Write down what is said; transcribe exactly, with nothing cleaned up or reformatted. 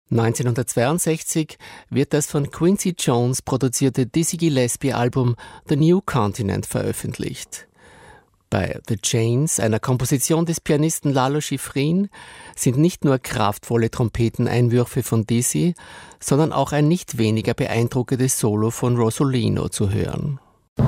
neunzehnhundertzweiundsechzig wird das von Quincy Jones produzierte Dizzy Gillespie-Album The New Continent veröffentlicht. Bei The Chains, einer Komposition des Pianisten Lalo Schifrin, sind nicht nur kraftvolle Trompeteneinwürfe von Dizzy, sondern auch ein nicht weniger beeindruckendes Solo von Rosolino zu hören.